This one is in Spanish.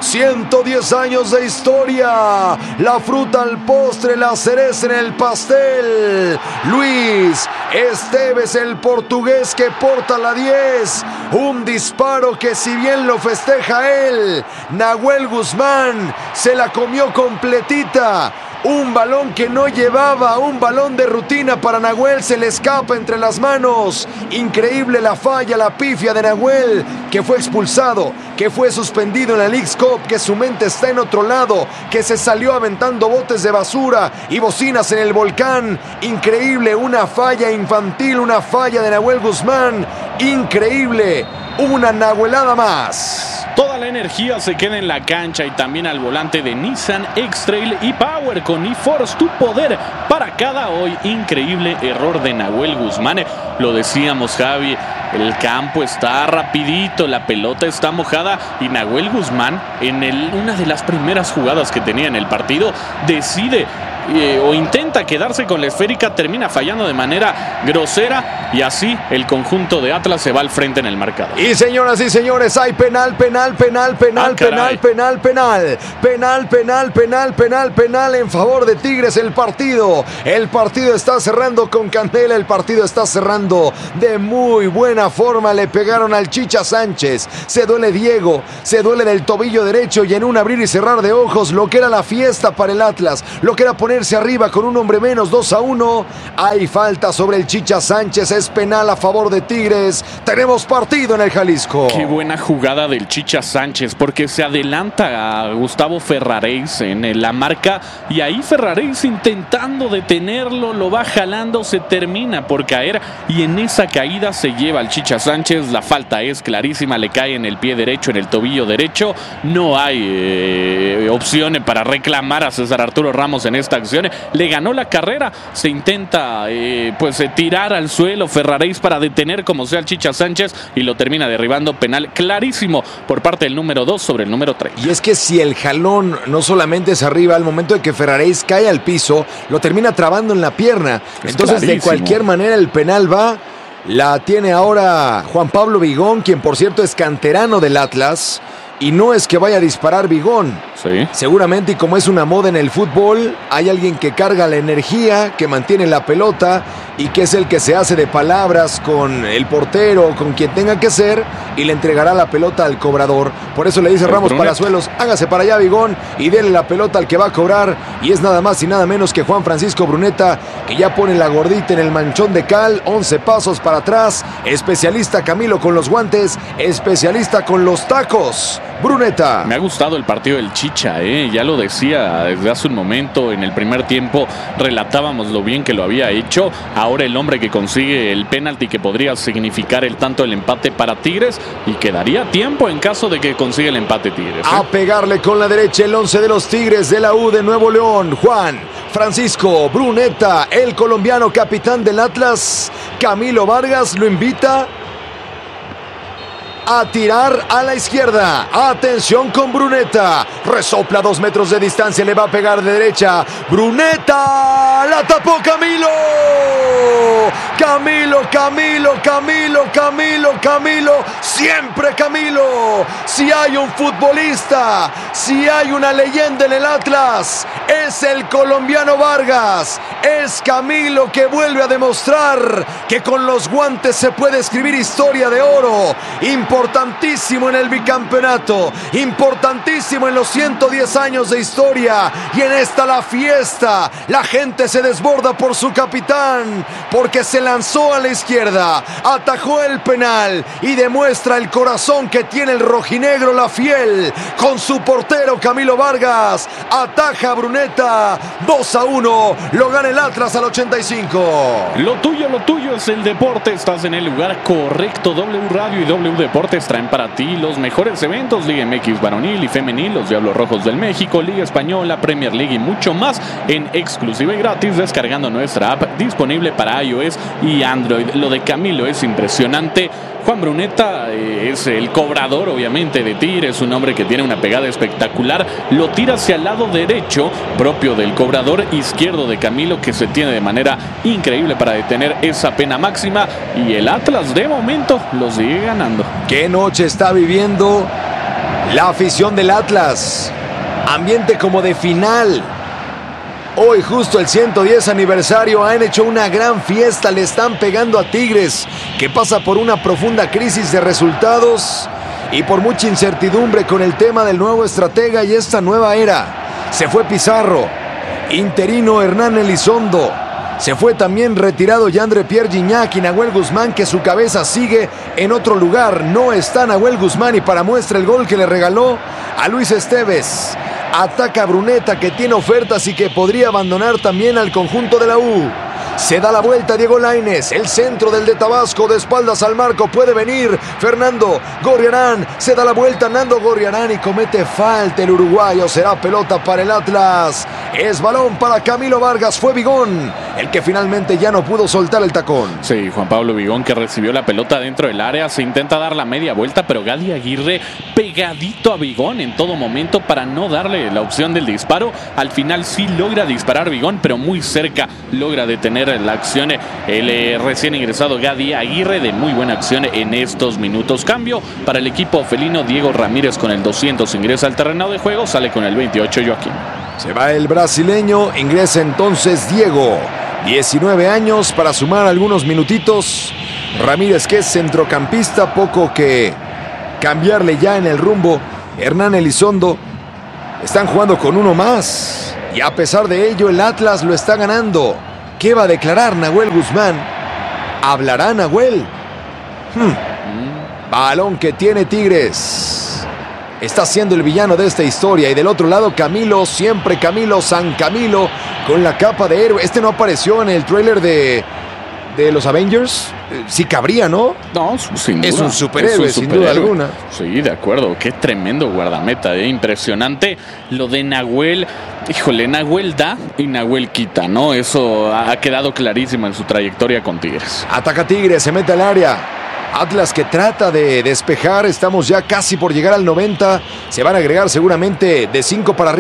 110 años de historia, la fruta al postre, la cereza en el pastel. Luis Esteves, el portugués que porta la 10, un disparo que si bien lo festeja él, Nahuel Guzmán se la comió completita. Un balón que no llevaba, un balón de rutina para Nahuel, se le escapa entre las manos. Increíble la falla, la pifia de Nahuel, que fue expulsado, que fue suspendido en la Leagues Cup, que su mente está en otro lado, que se salió aventando botes de basura y bocinas en el volcán. Increíble, una falla infantil, una falla de Nahuel Guzmán. Increíble, una nahuelada más. Toda la energía se queda en la cancha y también al volante de Nissan X-Trail y Power con eForce, tu poder para cada hoy. Increíble error de Nahuel Guzmán. Lo decíamos, Javi, el campo está rapidito, la pelota está mojada y Nahuel Guzmán en una de las primeras jugadas que tenía en el partido decide o intenta quedarse con la esférica, termina fallando de manera grosera y así el conjunto de Atlas se va al frente en el marcador. Y señoras y señores, hay penal en favor de Tigres. El partido está cerrando con candela, el partido está cerrando de muy buena forma. Le pegaron al Chicha Sánchez, se duele Diego, se duele del tobillo derecho y en un abrir y cerrar de ojos lo que era la fiesta para el Atlas, lo que era ponerse arriba con un hombre menos, 2-1. Hay falta sobre el Chicha Sánchez, es penal a favor de Tigres. Tenemos partido en el Jalisco. Qué buena jugada del Chicha Sánchez, porque se adelanta a Gustavo Ferraréis en la marca y ahí Ferraréis intentando detenerlo, lo va jalando, se termina por caer y en esa caída se lleva al Chicha Sánchez. La falta es clarísima, le cae en el pie derecho, en el tobillo derecho. No hay opciones para reclamar a César Arturo Ramos en esta acción. Le ganó la carrera, se intenta tirar al suelo Ferraréis para detener como sea al Chicha Sánchez y lo termina derribando. Penal clarísimo por parte del número 2 sobre el número 3. Y es que si el jalón no solamente es arriba, al momento de que Ferraréis cae al piso, lo termina trabando en la pierna. Entonces clarísimo. De cualquier manera el penal va. La tiene ahora Juan Pablo Vigón, quien por cierto es canterano del Atlas. Y no es que vaya a disparar Vigón. Sí. Seguramente, y como es una moda en el fútbol, hay alguien que carga la energía, que mantiene la pelota y que es el que se hace de palabras con el portero, con quien tenga que ser, y le entregará la pelota al cobrador. Por eso le dice Ramos Palazuelos, hágase para allá Vigón y dele la pelota al que va a cobrar. Y es nada más y nada menos que Juan Francisco Bruneta, que ya pone la gordita en el manchón de cal, 11 pasos para atrás. Especialista Camilo con los guantes, especialista con los tacos. Bruneta. Me ha gustado el partido del Chicha, ya lo decía desde hace un momento. En el primer tiempo relatábamos lo bien que lo había hecho. Ahora el hombre que consigue el penalti que podría significar el tanto del empate para Tigres y quedaría tiempo en caso de que consiga el empate Tigres. A pegarle con la derecha el 11 de los Tigres de la U de Nuevo León. Juan Francisco Bruneta, el colombiano capitán del Atlas. Camilo Vargas lo invita a tirar a la izquierda. Atención con Bruneta. Resopla 2 metros de distancia. Le va a pegar de derecha. Bruneta. La tapó Camilo. Camilo. Siempre Camilo. Si hay un futbolista, si hay una leyenda en el Atlas, es el colombiano Vargas. Es Camilo que vuelve a demostrar que con los guantes se puede escribir historia de oro. Importantísimo en el bicampeonato, importantísimo en los 110 años de historia. Y en esta la fiesta, la gente se desborda por su capitán, porque se lanzó a la izquierda, atajó el penal y demuestra el corazón que tiene el rojinegro, la fiel, con su portero Camilo Vargas. Ataja Bruneta, 2-1, lo gana el Atlas al 85. Lo tuyo es el deporte, estás en el lugar correcto. W Radio y W Deportes traen para ti los mejores eventos: Liga MX varonil y femenil, los Diablos Rojos del México, Liga Española, Premier League y mucho más en exclusiva y gratis descargando nuestra app disponible para iOS y Android. Lo de Camilo es impresionante. Juan Bruneta es el cobrador obviamente de Tigres, un hombre que tiene una pegada espectacular, lo tira hacia el lado derecho propio del cobrador izquierdo de Camilo, que se tiene de manera increíble para detener esa pena máxima, y el Atlas de momento lo sigue ganando. ¿Qué noche está viviendo La afición del Atlas. Ambiente como de final. Hoy justo el 110 aniversario han hecho una gran fiesta, le están pegando a Tigres, que pasa por una profunda crisis de resultados y por mucha incertidumbre con el tema del nuevo estratega y esta nueva era. Se fue Pizarro, interino Hernán Elizondo, se fue también retirado Yandre Pierre Gignac y Nahuel Guzmán, que su cabeza sigue en otro lugar. No está Nahuel Guzmán y para muestra el gol que le regaló a Luis Esteves. Ataca a Bruneta, que tiene ofertas y que podría abandonar también al conjunto de la U. Se da la vuelta Diego Lainez, el centro del de Tabasco, de espaldas al marco, puede venir Fernando Gorriarán, se da la vuelta Nando Gorriarán y comete falta el uruguayo. Será pelota para el Atlas, es balón para Camilo Vargas, fue Vigón el que finalmente ya no pudo soltar el tacón. Sí, Juan Pablo Vigón, que recibió la pelota dentro del área, se intenta dar la media vuelta, pero Gadi Aguirre pegadito a Vigón en todo momento para no darle la opción del disparo. Al final sí logra disparar Vigón, pero muy cerca logra detener la acción el recién ingresado Gadi Aguirre, de muy buena acción en estos minutos. Cambio para el equipo felino, Diego Ramírez con el 200 ingresa al terreno de juego, sale con el 28 Joaquín. Se va el brasileño, ingresa entonces Diego, 19 años, para sumar algunos minutitos. Ramírez, que es centrocampista, poco que cambiarle ya en el rumbo. Hernán Elizondo, están jugando con uno más y a pesar de ello el Atlas lo está ganando. ¿Qué va a declarar Nahuel Guzmán? ¿Hablará Nahuel? Balón que tiene Tigres. Está siendo el villano de esta historia. Y del otro lado Camilo, siempre Camilo, San Camilo, con la capa de héroe. Este no apareció en el tráiler de los Avengers. Sí cabría, ¿no? No, sin duda. Es un superhéroe, sin duda alguna. Sí, de acuerdo. Qué tremendo guardameta, impresionante. Lo de Nahuel, híjole, Nahuel da y Nahuel quita, ¿no? Eso ha quedado clarísimo en su trayectoria con Tigres. Ataca Tigres, se mete al área. Atlas que trata de despejar. Estamos ya casi por llegar al 90. Se van a agregar seguramente de 5 para arriba.